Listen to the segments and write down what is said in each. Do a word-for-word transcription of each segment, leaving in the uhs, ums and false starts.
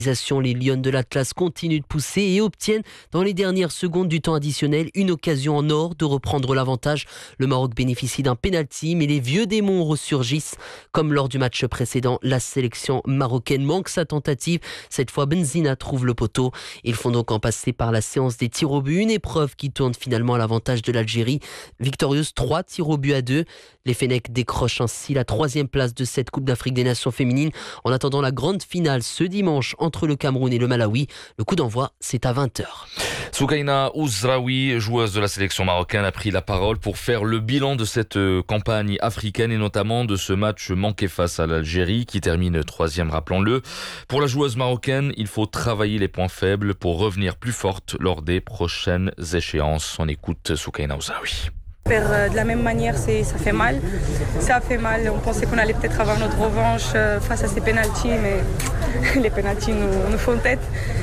Les Lions de l'Atlas continuent de pousser et obtiennent dans les dernières secondes du temps additionnel une occasion en or de reprendre l'avantage. Le Maroc bénéficie d'un pénalty, mais les vieux démons ressurgissent. Comme lors du match précédent, la sélection marocaine manque sa tentative. Cette fois, Benzina trouve le poteau. Ils font donc en passer par la séance des tirs au but, une épreuve qui tourne finalement à l'avantage de l'Algérie. Victorieuse trois tirs au but à deux. Les Fennecs décrochent ainsi la troisième place de cette Coupe d'Afrique des Nations féminines. En attendant la grande finale ce dimanche entre le Cameroun et le Malawi, le coup d'envoi c'est à vingt heures. Soukaina Ouzraoui, joueuse de la sélection marocaine, a pris la parole pour faire le bilan de cette campagne africaine et notamment de ce match manqué face à l'Algérie qui termine troisième, rappelons-le. Pour la joueuse marocaine, il faut travailler les points faibles pour revenir plus forte lors des prochaines échéances. On écoute Soukaina Ouzraoui. Faire de la même manière, c'est, ça fait mal. Ça fait mal. On pensait qu'on allait peut-être avoir notre revanche face à ces pénaltys, mais les pénaltys nous, nous font tête.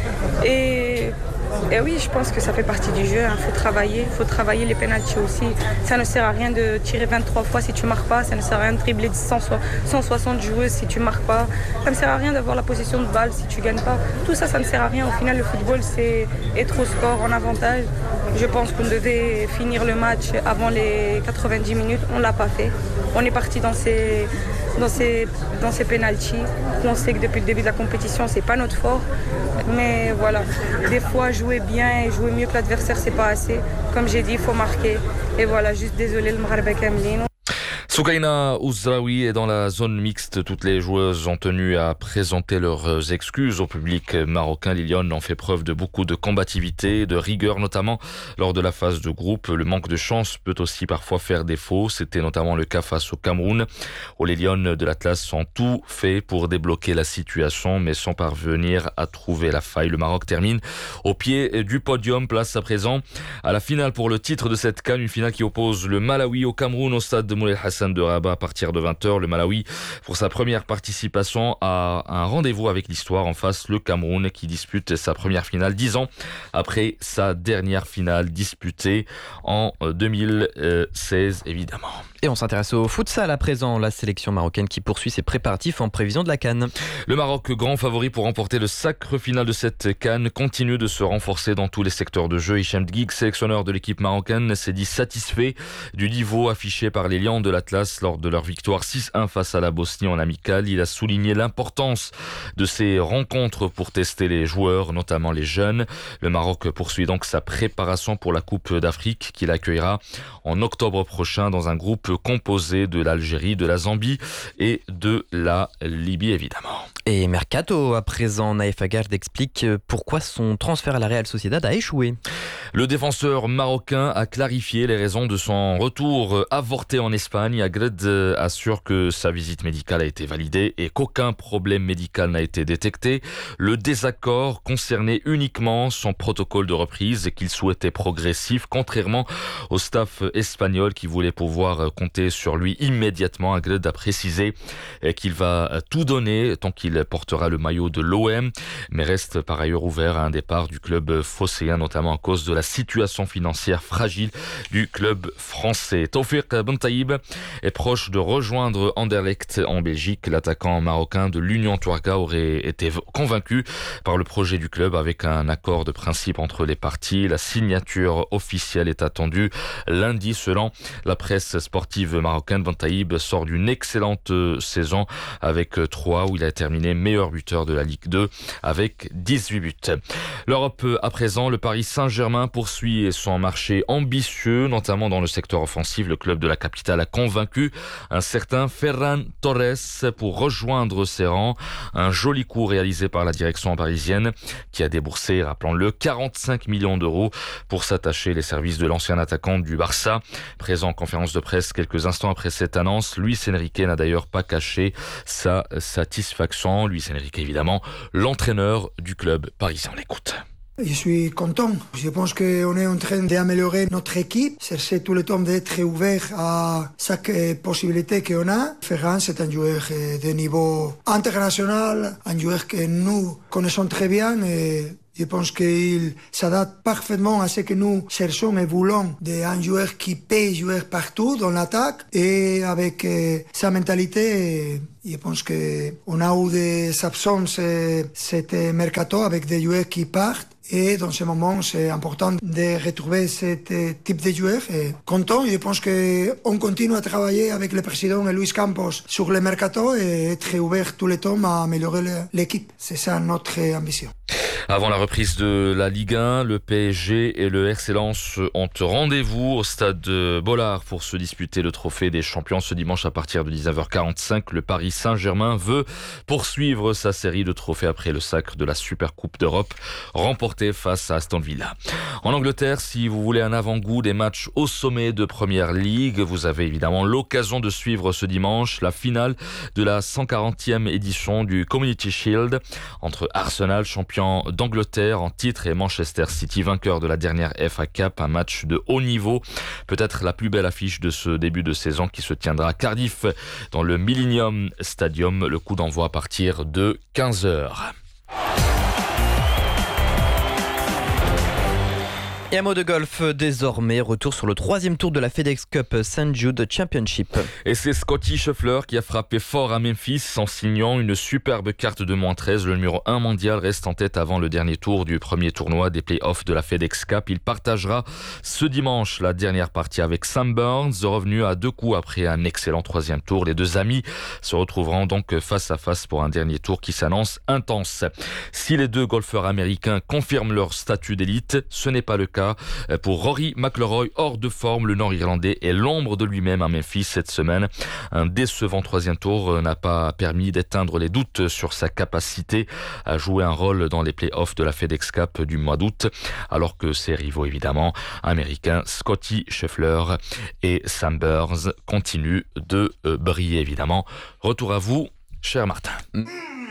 Et, et oui, je pense que ça fait partie du jeu. Il hein. faut travailler, il faut travailler les pénaltys aussi. Ça ne sert à rien de tirer vingt-trois fois si tu ne marques pas. Ça ne sert à rien de dribbler de cent soixante joueuses si tu ne marques pas. Ça ne sert à rien d'avoir la possession de balle si tu ne gagnes pas. Tout ça, ça ne sert à rien. Au final, le football, c'est être au score, en avantage. Je pense qu'on devait finir le match avant les quatre-vingt-dix minutes. On ne l'a pas fait. On est parti dans ces, dans ces, dans ces pénaltys. On sait que depuis le début de la compétition, ce n'est pas notre fort. Mais voilà, des fois, jouer bien et jouer mieux que l'adversaire, ce n'est pas assez. Comme j'ai dit, il faut marquer. Et voilà, juste désolé, le Maghrebek Kamlin. Soukaina Ouzraoui est dans la zone mixte. Toutes les joueuses ont tenu à présenter leurs excuses au public marocain. Les Lions ont fait preuve de beaucoup de combativité, de rigueur notamment lors de la phase de groupe. Le manque de chance peut aussi parfois faire défaut. C'était notamment le cas face au Cameroun, où les Lions de l'Atlas ont tout fait pour débloquer la situation, mais sans parvenir à trouver la faille. Le Maroc termine au pied du podium. Place à présent à la finale pour le titre de cette CAN, une finale qui oppose le Malawi au Cameroun au stade de Moulay Hassan de Rabat à partir de vingt heures. Le Malawi, pour sa première participation, a un rendez-vous avec l'histoire. En face, le Cameroun qui dispute sa première finale dix ans après sa dernière finale disputée en deux mille seize, évidemment. Et on s'intéresse au futsal à présent. La sélection marocaine qui poursuit ses préparatifs en prévision de la CAN. Le Maroc, grand favori pour remporter le sacre final de cette CAN, continue de se renforcer dans tous les secteurs de jeu. Hicham Dgig, sélectionneur de l'équipe marocaine, s'est dit satisfait du niveau affiché par les Lions de l'Atlas lors de leur victoire six un face à la Bosnie en amical. Il a souligné l'importance de ces rencontres pour tester les joueurs, notamment les jeunes. Le Maroc poursuit donc sa préparation pour la Coupe d'Afrique qu'il accueillera en octobre prochain dans un groupe composé de l'Algérie, de la Zambie et de la Libye évidemment. Et Mercato, à présent, Naïf Aguerd explique pourquoi son transfert à la Real Sociedad a échoué. Le défenseur marocain a clarifié les raisons de son retour avorté en Espagne. Aguerd assure que sa visite médicale a été validée et qu'aucun problème médical n'a été détecté. Le désaccord concernait uniquement son protocole de reprise et qu'il souhaitait progressif, contrairement au staff espagnol qui voulait pouvoir compter sur lui immédiatement. Aguerd a précisé qu'il va tout donner tant qu'il portera le maillot de l'O M, mais reste par ailleurs ouvert à un départ du club phocéen, notamment à cause de la situation financière fragile du club français. Tawfiq Bentaïb est proche de rejoindre Anderlecht en Belgique. L'attaquant marocain de l'Union Touarega aurait été convaincu par le projet du club avec un accord de principe entre les parties. La signature officielle est attendue lundi selon la presse sportive marocaine. Bentaïb sort d'une excellente saison avec trois où il a terminé meilleur buteur de la Ligue deux avec dix-huit buts. L'Europe à présent, le Paris Saint-Germain poursuit son marché ambitieux, notamment dans le secteur offensif. Le club de la capitale a convaincu un certain Ferran Torres pour rejoindre ses rangs. Un joli coup réalisé par la direction parisienne qui a déboursé, rappelons-le, quarante-cinq millions d'euros pour s'attacher les services de l'ancien attaquant du Barça. Présent en conférence de presse quelques instants après cette annonce, Luis Enrique n'a d'ailleurs pas caché sa satisfaction. Luis Enrique, évidemment, l'entraîneur du club parisien. On l'écoute. Je suis content. Je pense qu'on est en train d'améliorer notre équipe. C'est tout le temps d'être ouvert à chaque possibilité qu'on a. Ferran, c'est un joueur de niveau international, un joueur que nous connaissons très bien et Je pense qu'il s'adapte parfaitement à ce que nous cherchons et voulons d'un joueur qui peut jouer partout dans l'attaque et avec euh, sa mentalité. Je pense qu'on a eu des absences euh, cet mercato avec des joueurs qui partent. Et dans ce moment, c'est important de retrouver ce type de joueurs. Et content, je pense qu'on continue à travailler avec le président Luis Campos sur le mercato et être ouvert tout le temps à améliorer l'équipe. C'est ça notre ambition. Avant la reprise de la Ligue un, le P S G et le R C Lens ont rendez-vous au stade Bollard pour se disputer le trophée des champions ce dimanche à partir de dix-neuf heures quarante-cinq. Le Paris Saint-Germain veut poursuivre sa série de trophées après le sacre de la Super Coupe d'Europe remportée face à Aston Villa. En Angleterre, si vous voulez un avant-goût des matchs au sommet de Première Ligue, vous avez évidemment l'occasion de suivre ce dimanche la finale de la cent quarantième édition du Community Shield entre Arsenal, champion d'Angleterre en titre, et Manchester City, vainqueur de la dernière F A Cup, un match de haut niveau. Peut-être la plus belle affiche de ce début de saison qui se tiendra à Cardiff dans le Millennium Stadium. Le coup d'envoi à partir de quinze heures. Et un mot de golf désormais, retour sur le troisième tour de la FedEx Cup Saint Jude Championship. Et c'est Scotty Scheffler qui a frappé fort à Memphis en signant une superbe carte de moins treize. Le numéro un mondial reste en tête avant le dernier tour du premier tournoi des play-offs de la FedEx Cup. Il partagera ce dimanche la dernière partie avec Sam Burns, revenu à deux coups après un excellent troisième tour. Les deux amis se retrouveront donc face à face pour un dernier tour qui s'annonce intense. Si les deux golfeurs américains confirment leur statut d'élite, ce n'est pas le cas pour Rory McIlroy, hors de forme. Le Nord-Irlandais est l'ombre de lui-même à Memphis cette semaine. Un décevant troisième tour n'a pas permis d'éteindre les doutes sur sa capacité à jouer un rôle dans les play-offs de la FedEx Cup du mois d'août, alors que ses rivaux évidemment américains Scotty Scheffler et Sam Burns continuent de briller évidemment. Retour à vous, cher Martin.